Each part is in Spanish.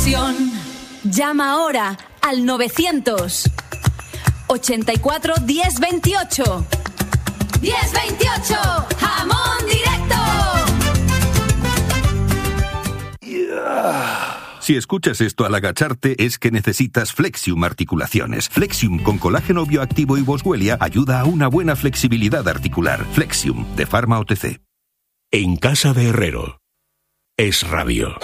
ilusión. Llama ahora al 900 84 10 28. 10 28, jamón directo. Si escuchas esto al agacharte, es que necesitas Flexium Articulaciones. Flexium con colágeno bioactivo y boswellia ayuda a una buena flexibilidad articular. Flexium, de Pharma OTC. En casa de Herrero, Es Radio.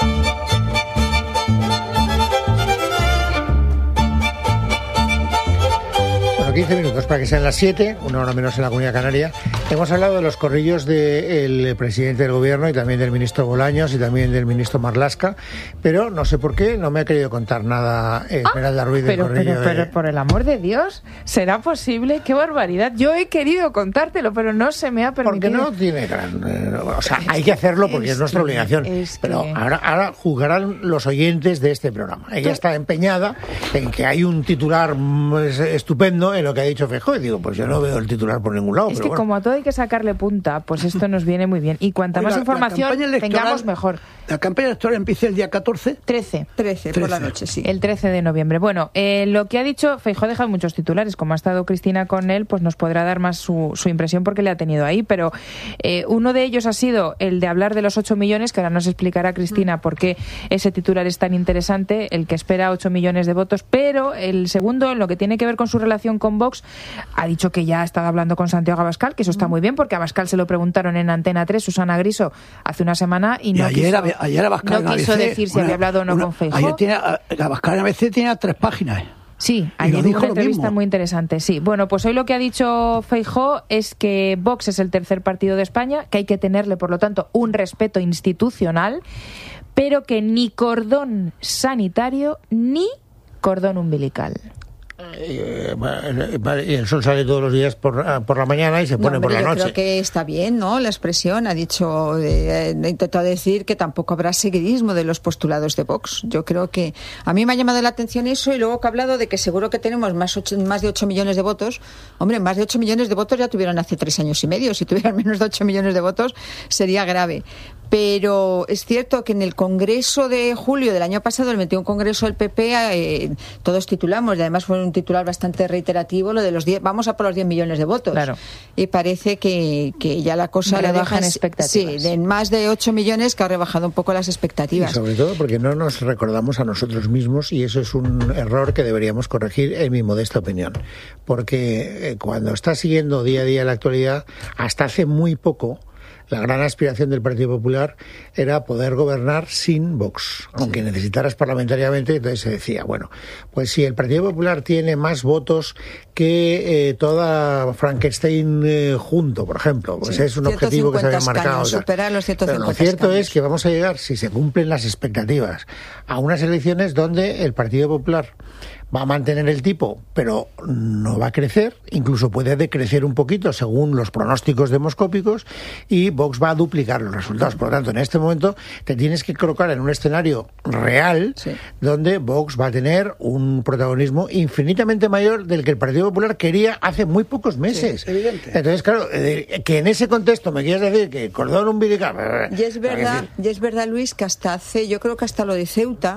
Bueno, 15 minutos para que sean las 7, una hora menos en la Comunidad Canaria. Hemos hablado de los corrillos del presidente del gobierno y también del ministro Bolaños y también del ministro Marlaska, pero no sé por qué no me ha querido contar nada Esmeralda Ruiz del corrillo. Pero por el amor de Dios, ¿será posible? ¡Qué barbaridad! Yo he querido contártelo, pero no se me ha permitido. Porque no tiene gran... o sea, hay que hacerlo porque es nuestra obligación. Pero ahora juzgarán los oyentes de este programa. Ella está empeñada en que hay un titular estupendo en lo que ha dicho Feijóo. Y digo, pues yo no veo el titular por ningún lado. Es pero que bueno, como a todo hay que sacarle punta, pues esto nos viene muy bien. Y cuanta más información tengamos, mejor. La campaña electoral empieza el día 14. 13 por la noche, sí. El 13 de noviembre. Bueno, lo que ha dicho Feijóo ha dejado muchos titulares. Como ha estado Cristina con él, pues nos podrá dar más su impresión porque le ha tenido ahí. Pero uno de ellos ha sido el de hablar de los 8 millones, que ahora nos explicará Cristina por qué ese titular es tan interesante, el que espera 8 millones de votos. Pero el segundo, en lo que tiene que ver con su relación con Vox, ha dicho que ya ha estado hablando con Santiago Abascal, que eso está muy bien, porque a Abascal se lo preguntaron en Antena 3, Susana Griso, hace una semana, y no ayer Abascal no quiso decir si había hablado o no con Feijóo. Abascal a veces tiene 3 páginas. Sí, ayer hubo una entrevista muy interesante. Sí, bueno, pues hoy lo que ha dicho Feijóo es que Vox es el tercer partido de España, que hay que tenerle, por lo tanto, un respeto institucional, pero que ni cordón sanitario ni cordón umbilical. Y el sol sale todos los días por la mañana y se pone por la noche. Yo creo que está bien, ¿no? La expresión ha dicho, ha intentado decir que tampoco habrá seguidismo de los postulados de Vox. Yo creo que a mí me ha llamado la atención eso, y luego que ha hablado de que seguro que tenemos más de 8 millones de votos. Hombre, más de 8 millones de votos ya tuvieron hace 3 años y medio. Si tuvieran menos de 8 millones de votos sería grave. Pero es cierto que en el Congreso de julio del año pasado, el 21 Congreso del PP, todos titulamos, y además fue un titular bastante reiterativo, lo de los 10, vamos a por los 10 millones de votos. Claro. Y parece que ya la cosa la deja en expectativas. Sí, de más de 8 millones, que ha rebajado un poco las expectativas. Y sobre todo porque no nos recordamos a nosotros mismos, y eso es un error que deberíamos corregir, en mi modesta opinión. Porque cuando estás siguiendo día a día la actualidad, hasta hace muy poco, la gran aspiración del Partido Popular era poder gobernar sin Vox, aunque necesitaras parlamentariamente. Entonces se decía, bueno, pues si el Partido Popular tiene más votos que toda Frankenstein junto, por ejemplo, pues es un objetivo que se había marcado. Superar los 150 Pero lo cierto escaños. es que vamos a llegar, si se cumplen las expectativas, a unas elecciones donde el Partido Popular va a mantener el tipo, pero no va a crecer, incluso puede decrecer un poquito según los pronósticos demoscópicos, y Vox va a duplicar los resultados. Por lo tanto, en este momento te tienes que colocar en un escenario real, sí, donde Vox va a tener un protagonismo infinitamente mayor del que el Partido Popular quería hace muy pocos meses. Sí, evidente. Entonces, claro, que en ese contexto me quieres decir que el cordón umbilical... Y es verdad, Luis, que yo creo que hasta lo de Ceuta,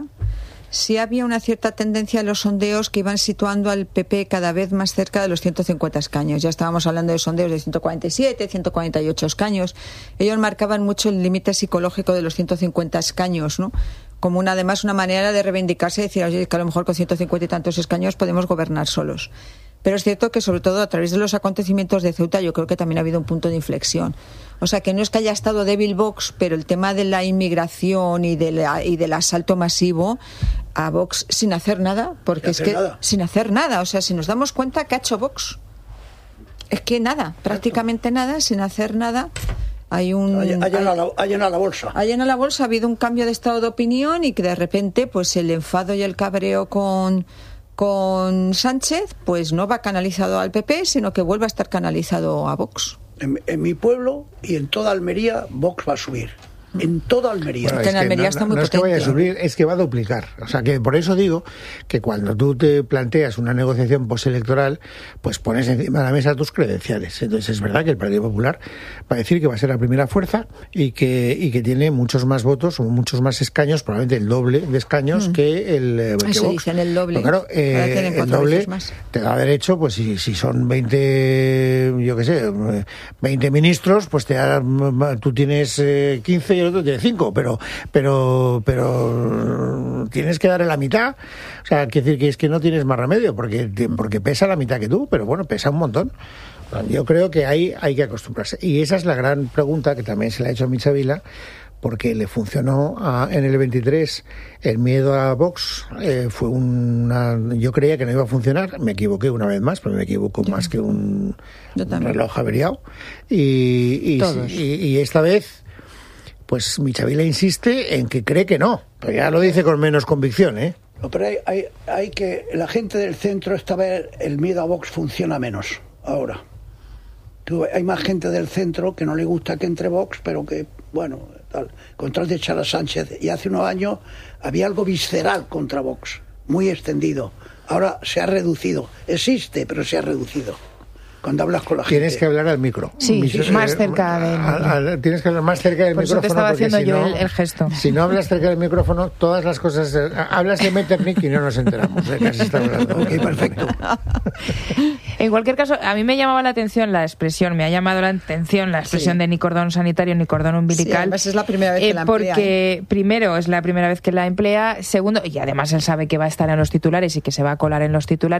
sí había una cierta tendencia en los sondeos que iban situando al PP cada vez más cerca de los 150 escaños. Ya estábamos hablando de sondeos de 147, 148 escaños. Ellos marcaban mucho el límite psicológico de los 150 escaños, ¿no? Como además una manera de reivindicarse y decir, oye, que a lo mejor con 150 y tantos escaños podemos gobernar solos. Pero es cierto que, sobre todo, a través de los acontecimientos de Ceuta, yo creo que también ha habido un punto de inflexión. O sea, que no es que haya estado débil Vox, pero el tema de la inmigración y del asalto masivo a Vox sin hacer nada, porque sin hacer nada. O sea, si nos damos cuenta, ¿qué ha hecho Vox? Es que nada, prácticamente nada, sin hacer nada. Ha llenado la bolsa. Ha llenado la bolsa, ha habido un cambio de estado de opinión, y que de repente, pues el enfado y el cabreo con Sánchez, pues no va canalizado al PP, sino que vuelve a estar canalizado a Vox. En mi pueblo y en toda Almería, Vox va a subir. en toda Almería. Bueno, en Almería está muy no es que vaya a potente. subir, es que va a duplicar. O sea, que por eso digo que cuando tú te planteas una negociación postelectoral, pues pones encima de la mesa tus credenciales. Entonces es verdad que el Partido Popular va a decir que va a ser la primera fuerza y que tiene muchos más votos o muchos más escaños, probablemente el doble de escaños que el que Eso Vox. dicen, el doble. Pero claro, Ahora tienen el 4 doble veces más. te da derecho, pues si son 20, yo qué sé, 20 ministros, pues tú tienes 15 y el otro tiene 5, pero tienes que darle la mitad. O sea, quiere decir que es que no tienes más remedio, porque pesa la mitad que tú, pero bueno, pesa un montón. Yo creo que hay que acostumbrarse. Y esa es la gran pregunta que también se le ha hecho a Michavila, porque le funcionó en el 23 el miedo a Vox. Yo creía que no iba a funcionar, me equivoqué una vez más, pero me equivoco más que un reloj averiado. Y esta vez, pues Michavila insiste en que cree que no, pero ya lo dice con menos convicción, ¿eh? No, pero hay que... La gente del centro, esta vez el miedo a Vox funciona menos ahora. Hay más gente del centro que no le gusta que entre Vox, pero que, bueno, tal, contra el de echar a Sánchez. Y hace unos años había algo visceral contra Vox, muy extendido. Ahora se ha reducido. Existe, pero se ha reducido. Cuando hablas con la gente. Tienes que hablar al micro. Sí, más cerca del tienes que hablar más cerca del Por eso micrófono. te estaba haciendo porque yo si no, el gesto. Si no hablas cerca del micrófono, todas las cosas... hablas de Metternich y no nos enteramos de qué se está hablando. Ok, perfecto. En cualquier caso, a mí me llamaba la atención la expresión, me ha llamado la atención la expresión de ni cordón sanitario ni cordón umbilical. Sí, además es la primera vez que la emplea. Porque, primero, es la primera vez que la emplea. Segundo, y además él sabe que va a estar en los titulares y que se va a colar en los titulares.